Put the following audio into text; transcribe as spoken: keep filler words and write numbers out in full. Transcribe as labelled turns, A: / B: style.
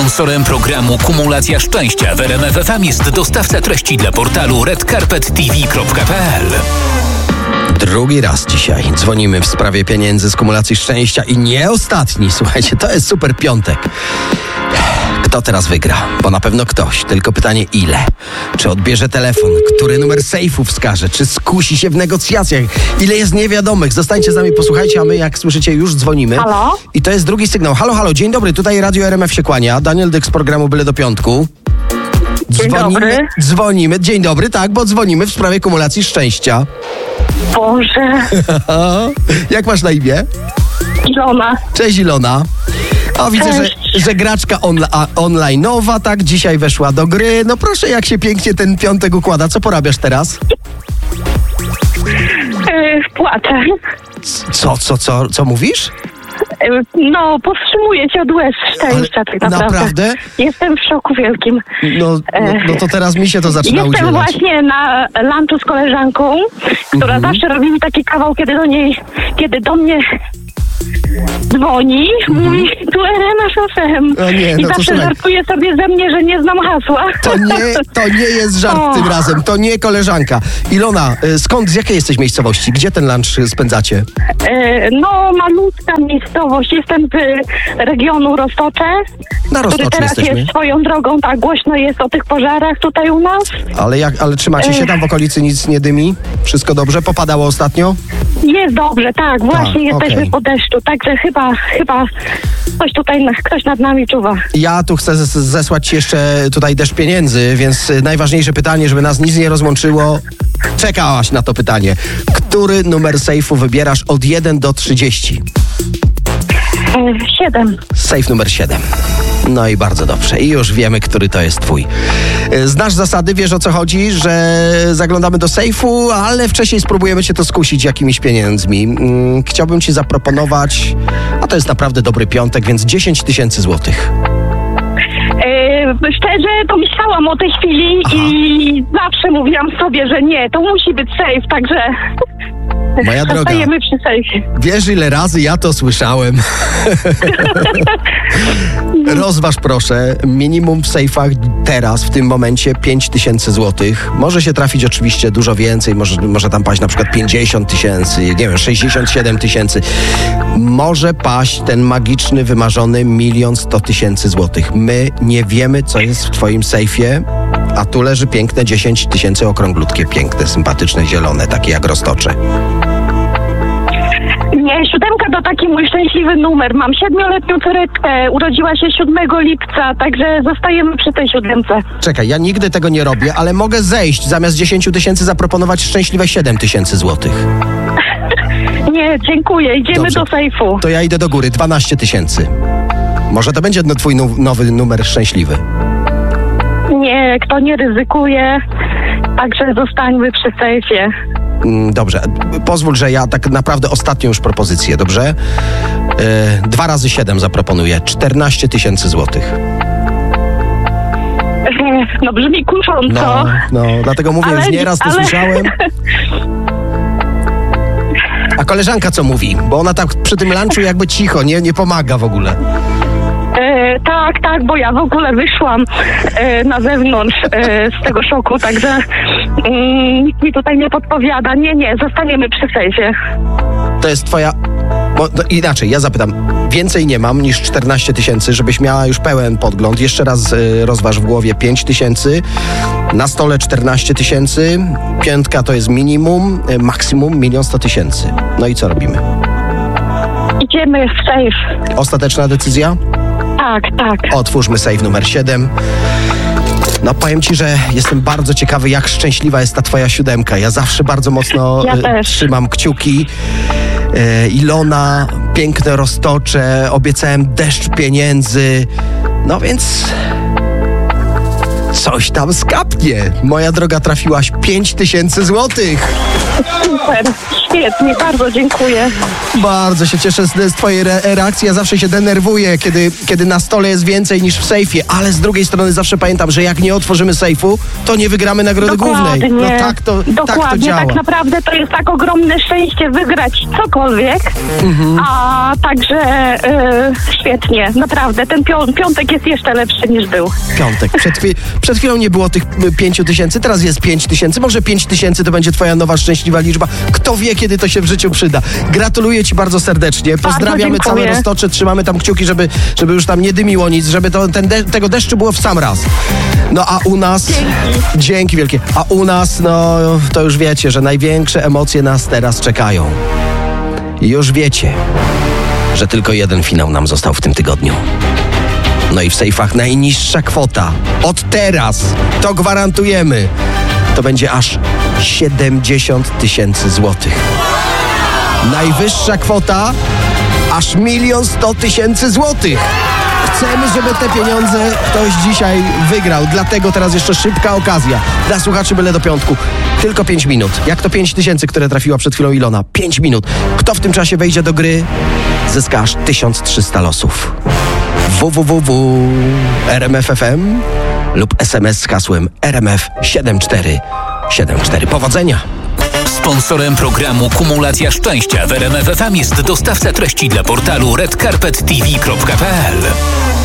A: Sponsorem programu Kumulacja Szczęścia w R M F F M jest dostawca treści dla portalu red carpet t v kropka p l.
B: Drugi raz dzisiaj dzwonimy w sprawie pieniędzy z kumulacji szczęścia i nie ostatni. Słuchajcie, to jest super piątek. Kto teraz wygra? Bo na pewno ktoś. Tylko pytanie ile? Czy odbierze telefon? Który numer sejfu wskaże? Czy skusi się w negocjacjach? Ile jest niewiadomych? Zostańcie z nami, posłuchajcie, a my, jak słyszycie, już dzwonimy.
C: Halo?
B: I to jest drugi sygnał. Halo, halo, dzień dobry, tutaj Radio R M F się kłania. Daniel Dyk z programu Byle do Piątku.
C: Dzień
B: Dzwonimy,
C: dobry.
B: dzwonimy. Dzień dobry, tak, bo dzwonimy w sprawie kumulacji szczęścia.
C: Boże,
B: Jak masz na imię?
C: Ilona.
B: Cześć Ilona. O, widzę, że,
C: Cześć.
B: że graczka onla- online'owa, tak, dzisiaj weszła do gry. No proszę, jak się pięknie ten piątek układa. Co porabiasz teraz?
C: Yy, płaczę.
B: Co, co, co, co mówisz?
C: Yy, no, powstrzymuję się od łez szczęścia tak naprawdę.
B: naprawdę?
C: Jestem w szoku wielkim.
B: No, no, no to teraz mi się to zaczyna
C: Jestem
B: udzielać.
C: właśnie na lunchu z koleżanką, która
B: Mhm.
C: zawsze robi mi taki kawał, kiedy do niej, kiedy do mnie dzwoni, mówi tu R M F F M.
B: O nie, no
C: I
B: to
C: zawsze
B: słuchaj.
C: żartuje sobie ze mnie, że nie znam hasła.
B: To nie, to nie jest żart
C: O.
B: tym razem, to nie koleżanka. Ilona, y, skąd, z jakiej jesteś miejscowości? Gdzie ten lunch y, spędzacie?
C: E, No, malutka miejscowość. Jestem z regionu Roztocze,
B: Na
C: który
B: Roztoczu
C: teraz
B: jesteśmy.
C: jest swoją drogą, tak głośno jest o tych pożarach tutaj u nas.
B: Ale, jak, ale trzymacie się tam w okolicy, nic nie dymi? Wszystko dobrze? Popadało ostatnio?
C: Jest dobrze, tak, właśnie
B: Tak,
C: jesteśmy
B: okej.
C: po deszczu, także chyba, chyba ktoś tutaj, ktoś nad nami czuwa.
B: Ja tu chcę zes- zesłać ci jeszcze tutaj deszcz pieniędzy, więc y, najważniejsze pytanie, żeby nas nic nie rozłączyło. Czekałaś na to pytanie. Który numer sejfu wybierasz od jeden do trzydziestu?
C: E, Siedem.
B: Sejf numer siedem. No i bardzo dobrze. I już wiemy, który to jest twój. Y, Znasz zasady, wiesz o co chodzi, że zaglądamy do sejfu, ale wcześniej spróbujemy cię to skusić jakimiś pieniędzmi. Mm, Chciałbym ci zaproponować, a to jest naprawdę dobry piątek, więc dziesięć tysięcy złotych.
C: E, Szczerze, to myślałam o tej chwili
B: Aha.
C: i zawsze mówiłam sobie, że nie, to musi być safe, także
B: Moja droga,
C: zostajemy przy sejfie.
B: wiesz ile razy ja to słyszałem? Rozważ proszę, minimum w sejfach teraz, w tym momencie pięć tysięcy złotych. Może się trafić oczywiście dużo więcej, może, może tam paść na przykład pięćdziesiąt tysięcy, nie wiem, sześćdziesiąt siedem tysięcy. Może paść ten magiczny, wymarzony milion sto tysięcy złotych. My nie wiemy, co jest w twoim sejfie, a tu leży piękne dziesięć tysięcy okrąglutkie, piękne, sympatyczne, zielone, takie jak roztocze.
C: Nie, siódemka to taki mój szczęśliwy numer. Mam siedmioletnią córeczkę, urodziła się siódmego lipca, także zostajemy przy tej siódemce.
B: Czekaj, ja nigdy tego nie robię, ale mogę zejść, zamiast dziesięć tysięcy zaproponować szczęśliwe siedem tysięcy złotych.
C: Nie, dziękuję, idziemy
B: Dobrze.
C: do sejfu.
B: To ja idę do góry, dwanaście tysięcy. Może to będzie no, twój nu- nowy numer szczęśliwy.
C: Nie, kto nie ryzykuje, także zostańmy przy sejfie.
B: Mm, Dobrze, pozwól, że ja tak naprawdę ostatnią już propozycję, dobrze? Yy, dwa razy siedem zaproponuję, czternaście tysięcy złotych.
C: No brzmi kusząco.
B: No, no, dlatego mówię,
C: Ale-
B: już nieraz to
C: ale-
B: słyszałem. A koleżanka co mówi? Bo ona tak przy tym lunchu jakby cicho, nie, nie pomaga w ogóle.
C: E, tak, tak, bo ja w ogóle wyszłam e, na zewnątrz e, z tego szoku, także mm, nikt mi tutaj nie podpowiada. Nie, nie, zostaniemy przy sejfie.
B: To jest twoja... Bo, no, inaczej, ja zapytam. Więcej nie mam niż czternaście tysięcy, żebyś miała już pełen podgląd. Jeszcze raz y, rozważ w głowie pięć tysięcy. Na stole czternaście tysięcy. Piątka to jest minimum, y, maksimum milion sto tysięcy. No i co robimy?
C: Idziemy w sejf.
B: Ostateczna decyzja?
C: Tak, tak.
B: Otwórzmy safe numer siedem. No powiem ci, że jestem bardzo ciekawy, jak szczęśliwa jest ta twoja siódemka. Ja zawsze bardzo mocno
C: Ja
B: y,
C: też.
B: trzymam kciuki. Y, Ilona, piękne roztocze, obiecałem deszcz pieniędzy. No więc coś tam skapnie. Moja droga, trafiłaś pięć tysięcy złotych.
C: Super. świetnie, bardzo dziękuję.
B: Bardzo się cieszę z, z twojej re- reakcji. Ja zawsze się denerwuję, kiedy, kiedy na stole jest więcej niż w sejfie, ale z drugiej strony zawsze pamiętam, że jak nie otworzymy sejfu, to nie wygramy nagrody
C: Dokładnie.
B: głównej. No tak to,
C: Dokładnie,
B: tak to działa.
C: tak naprawdę to jest tak ogromne szczęście wygrać cokolwiek,
B: Mhm.
C: a także e, świetnie, naprawdę. Ten pią- piątek jest jeszcze lepszy niż był.
B: Piątek. Przed, chwi- przed chwilą nie było tych y, pięciu tysięcy, teraz jest pięć tysięcy. Może pięć tysięcy to będzie twoja nowa szczęśliwa liczba. Kto wie, kiedy to się w życiu przyda. Gratuluję ci bardzo serdecznie. Pozdrawiamy
C: dziękuję.
B: całe Roztocze. Trzymamy tam kciuki, żeby, żeby już tam nie dymiło nic, żeby to, ten de- tego deszczu było w sam raz. No a u nas...
C: Dzięki.
B: Dzięki wielkie. A u nas, no to już wiecie, że największe emocje nas teraz czekają. I już wiecie, że tylko jeden finał nam został w tym tygodniu. No i w sejfach najniższa kwota. Od teraz, to gwarantujemy, to będzie aż siedemdziesiąt tysięcy złotych. Najwyższa kwota aż milion sto tysięcy złotych. Chcemy, żeby te pieniądze ktoś dzisiaj wygrał. Dlatego teraz jeszcze szybka okazja. Dla słuchaczy byle do piątku. Tylko pięć minut. Jak to pięć tysięcy, które trafiła przed chwilą Ilona. pięć minut. Kto w tym czasie wejdzie do gry, zyska aż tysiąc trzysta losów. w w w kropka r m f kropka f m lub es em es z hasłem R M F siedem cztery siedem cztery. Powodzenia!
A: Sponsorem programu Kumulacja Szczęścia w R M F F M jest dostawca treści dla portalu red carpet t v kropka p l.